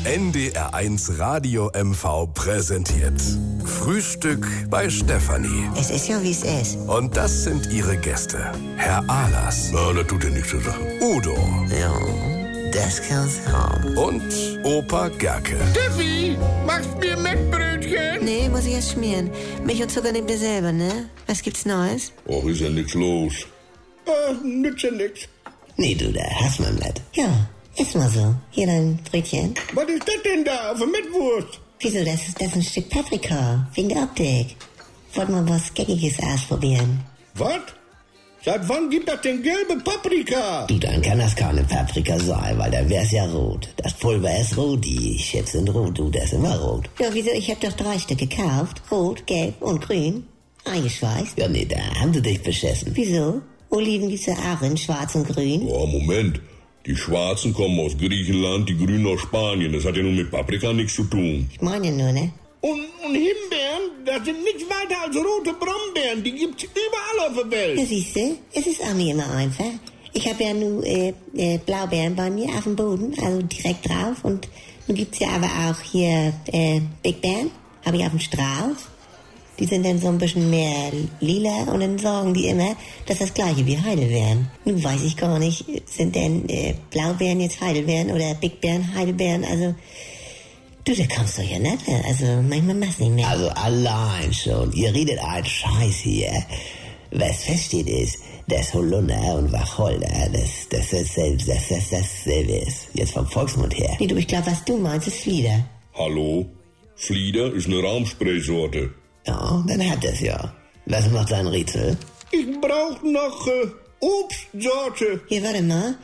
NDR1 Radio MV präsentiert Frühstück bei Stefanie. Es ist ja, wie es ist. Und das sind ihre Gäste. Herr Ahlers. Ja, das tut ja nichts zur Sache. Udo. Ja, das kann's haben. Und Opa Gerke. Steffi, machst mir Mettbrötchen? Nee, muss ich erst schmieren. Milch und Zucker nehmt ihr selber, ne? Was gibt's Neues? Och, ist ja nichts los. Nützt ja nix. Nee, du, da hast man das. Ja, ist mal so. Hier dein Brötchen. Was ist das denn da auf der Mettwurst? Wieso, das ist ein Stück Paprika. Wegen der Optik. Wollt mal was Gängiges ausprobieren. Was? Seit wann gibt das denn gelbe Paprika? Du, dann kann das keine Paprika sein, weil dann wär's ja rot. Das Pulver ist rot, die Chips sind rot, du, das ist immer rot. Ja, wieso, ich hab doch 3 Stück gekauft. Rot, gelb und grün. Eingeschweißt. Ja, nee, da haben sie dich beschissen. Wieso? Oliven gibt's ja auch in schwarz und grün. Oh, Moment. Die Schwarzen kommen aus Griechenland, die Grünen aus Spanien. Das hat ja nun mit Paprika nichts zu tun. Ich meine ja nur, ne? Und Himbeeren, das sind nichts weiter als rote Brombeeren. Die gibt's überall auf der Welt. Ja, siehste, es ist auch nicht immer einfach. Ich habe ja nur Blaubeeren bei mir auf dem Boden, also direkt drauf. Und nun gibt's ja aber auch hier Big Beeren, habe ich auf dem Strauß. Die sind dann so ein bisschen mehr lila und dann sorgen die immer, dass das gleiche wie Heidelbeeren. Nun weiß ich gar nicht, sind denn Blaubeeren jetzt Heidelbeeren oder Big Beeren Heidelbeeren, also... Du, da kommst du ja nicht, also manchmal machst du nicht mehr. Also allein schon, ihr redet einen Scheiß hier. Was feststeht ist, dass Holunder und Wacholder, das dasselbe ist. Jetzt vom Volksmund her. Nee, du, ich glaube, was du meinst, ist Flieder. Hallo? Flieder ist eine Raumspraysorte. Ja, dann hat das ja. Was macht sein Rätsel? Ich brauch noch Obstsorte. Hier, warte mal.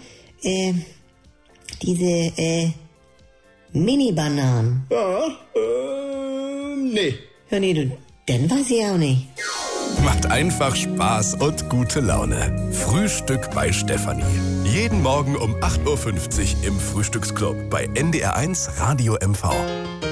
Diese, Mini-Bananen. Ja, nee. Ja, nee, du, dann weiß ich auch nicht. Macht einfach Spaß und gute Laune. Frühstück bei Stefanie. Jeden Morgen um 8.50 Uhr im Frühstücksclub bei NDR1 Radio MV.